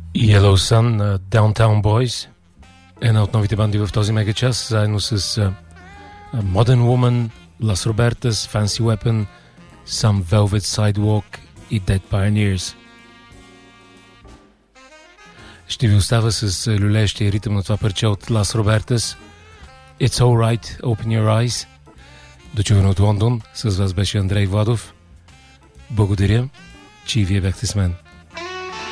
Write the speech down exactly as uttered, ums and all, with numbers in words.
Yellow Sun на Downtown Boys, една от новите банди в този мега час, заедно с uh, Modern Woman, Las Robertas, Fancy Weapon, Some Velvet Sidewalk и Dead Pioneers. Ще ви оставя с люлеещия ритъм на това парче от Las Robertas. It's Alright, Open Your Eyes. Дочуване от Лондон. С вас беше Андрей Владов. Благодаря, че и вие бяхте с мен.